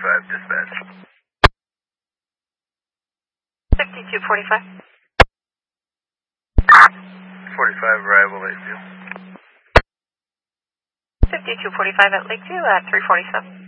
5245 dispatch. 5245. 45 arrival Lakeview. 5245 at Lakeview at 347.